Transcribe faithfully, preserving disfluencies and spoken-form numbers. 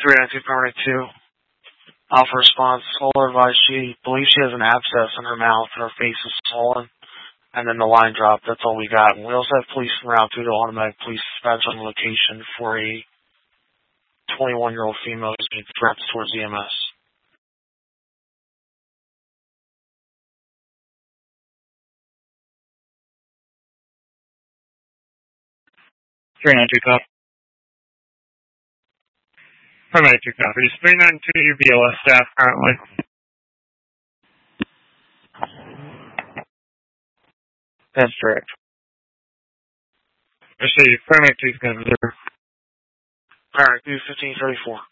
three nine two, Permanent two. Alpha response, Solar advised she believes she has an abscess in her mouth and her face is swollen. And then the line dropped. That's all we got. And we also have police en route to the automatic police dispatch on location for a twenty-one-year-old female who's being threats towards E M S. three nine two copy. Permanent two copies. three nine two B L S staff currently. That's correct. I see. Permanent two is going to observe. Alright, do fifteen thirty-four.